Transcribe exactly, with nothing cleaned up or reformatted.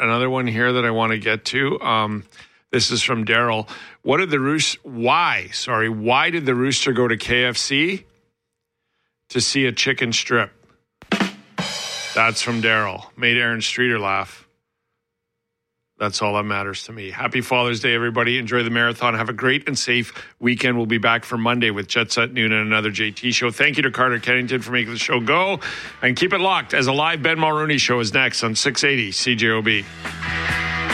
another one here that I want to get to. Um, this is from Daryl. What did the Rooster? Why? Sorry, why did the Rooster go to K F C to see a chicken strip? That's from Daryl. Made Aaron Streeter laugh. That's all that matters to me. Happy Father's Day, everybody. Enjoy the marathon. Have a great and safe weekend. We'll be back for Monday with Jet Set Noon and another J T show. Thank you to Carter Kennington for making the show go. And keep it locked as a live Ben Mulrooney show is next on six eighty C J O B.